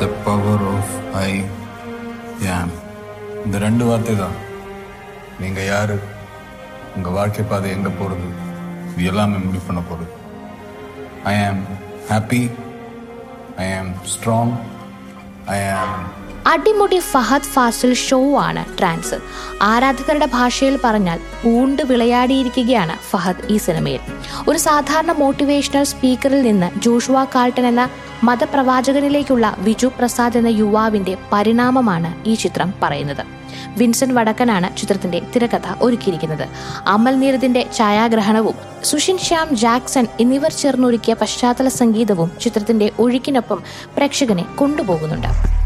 the power of I am. இந்த 2 வார்த்தை தான் நீங்க யாரு, உங்க வாழ்க்கை பாதை எங்க போறது, இது எல்லாமே முடிவு பண்ண போறது. I am happy, I am strong, I am. അടിമുടി ഫഹദ് ഫാസിൽ ഷോ ആണ് ട്രാൻസ്. ആരാധകരുടെ ഭാഷയിൽ പറഞ്ഞാൽ പൂണ്ട് വിളയാടിയിരിക്കുകയാണ് ഫഹദ് ഈ സിനിമയിൽ. ഒരു സാധാരണ മോട്ടിവേഷണൽ സ്പീക്കറിൽ നിന്ന് ജോഷുവ കാൾട്ടൺ എന്ന മതപ്രവാചകനിലേക്കുള്ള വിജു പ്രസാദ് എന്ന യുവാവിന്റെ പരിണാമമാണ് ഈ ചിത്രം പറയുന്നത്. വിൻസെന്റ് വടക്കനാണ് ചിത്രത്തിന്റെ തിരക്കഥ ഒരുക്കിയിരിക്കുന്നത്. അമൽ നീരദിന്റെ ഛായാഗ്രഹണവും സുഷിൻ ശ്യാം ജാക്സൺ എന്നിവർ ചേർന്നൊരുക്കിയ പശ്ചാത്തല സംഗീതവും ചിത്രത്തിന്റെ ഒഴുക്കിനൊപ്പം പ്രേക്ഷകനെ കൊണ്ടുപോകുന്നുണ്ട്.